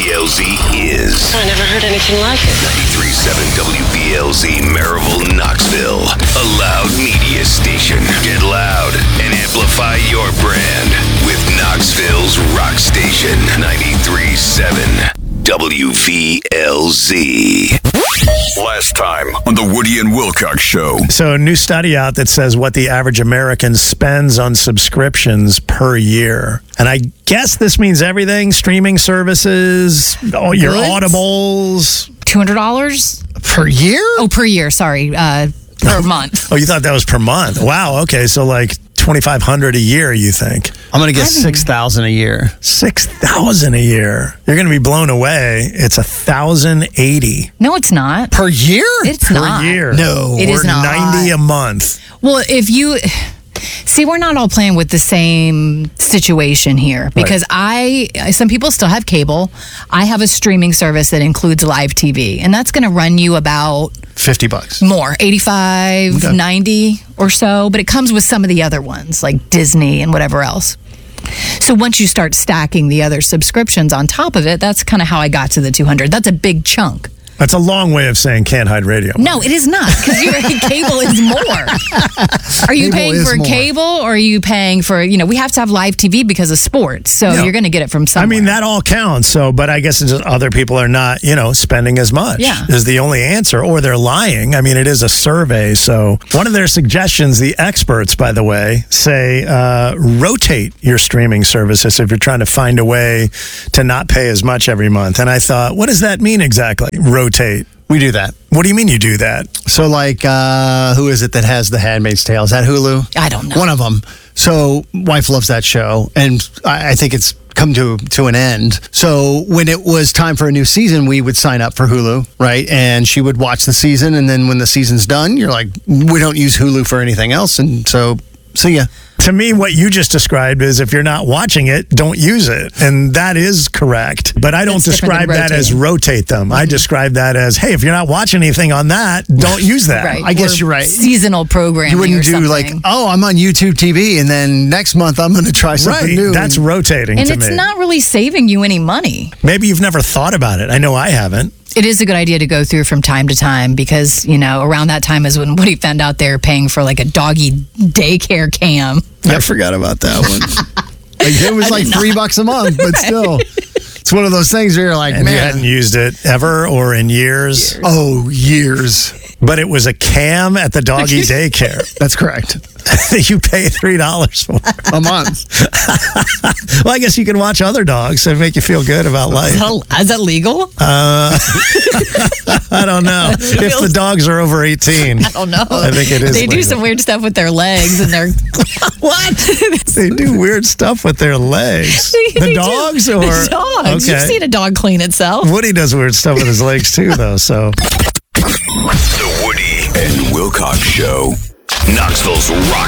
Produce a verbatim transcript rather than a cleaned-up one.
L Z is... I never heard anything like it. ninety-three point seven W B L Z Maryville, Knoxville. A loud media station. Get loud and amplify your brand with Knoxville's rock station. ninety-three point seven W V L Z. Last time on the Woody and Wilcox Show. So a new study out that says what the average American spends on subscriptions per year. And I guess this means everything. Streaming services, all your Goods? audibles. two hundred dollars? Per year? Oh, per year. Sorry. Uh, per month. Oh, you thought that was per month. Wow. Okay. So like twenty-five hundred dollars a year, you think? I'm going to guess six thousand a year. six thousand dollars a year. You're going to be blown away. It's one thousand eighty No, it's not. Per year? It's per not. year. No. It or is not. ninety a month. Well, if you... See, we're not all playing with the same situation here because I, some people still have cable. I have a streaming service that includes live T V, and that's going to run you about fifty bucks. more, eighty-five, Okay. ninety or so, but it comes with some of the other ones like Disney and whatever else. So once you start stacking the other subscriptions on top of it, that's kind of how I got to the two hundred. That's a big chunk. That's a long way of saying can't hide radio. No, it is not, because your cable is more. Are you Cable paying is for more. cable, or are you paying for, you know, we have to have live T V because of sports, so No. you're going to get it from I somewhere. mean, that all counts. So, but I guess it's just other people are not, you know, spending as much. Yeah. Is the only answer, or they're lying. I mean, it is a survey. So, one of their suggestions, the experts, by the way, say uh, rotate your streaming services if you're trying to find a way to not pay as much every month. And I thought, what does that mean exactly? Rotate. We do that. What do you mean you do that? So, like, uh, who is it that has The Handmaid's Tale? Is that Hulu? I don't know. One of them. So, wife loves that show, and I, I think it's come to to an end. So, when it was time for a new season, we would sign up for Hulu, right? And she would watch the season, and then when the season's done, you're like, we don't use Hulu for anything else, and so, see ya. To me, what you just described is if you're not watching it, don't use it. And that is correct. But I don't It's different describe than that as rotate them. Mm-hmm. I describe that as, hey, if you're not watching anything on that, don't use that. Right. I guess Or you're right. Seasonal programming. You wouldn't or do like, something. oh, I'm on YouTube T V, and then next month I'm going to try something Right. new. That's rotating And to it's me. not really saving you any money. Maybe you've never thought about it. I know I haven't. It is a good idea to go through from time to time because, you know, around that time is when Woody found out they were paying for like a doggy daycare cam. I forgot about that one. Like, it was like three bucks a month, but still, it's one of those things where you're like, And you hadn't man, used it ever or in years. oh, years. But it was a cam at the doggy daycare That's correct. that you pay three dollars for. A month. Well, I guess you can watch other dogs and make you feel good about life. Is that legal? Uh, I don't know. If the dogs are over eighteen. I don't know. I think it is They do legal. some weird stuff with their legs and their what? They do weird stuff with their legs. They The do. dogs or The dogs? Okay. You've seen a dog clean itself. Woody does weird stuff with his legs too, though. So The Woody and Wilcox Show. Knoxville's rock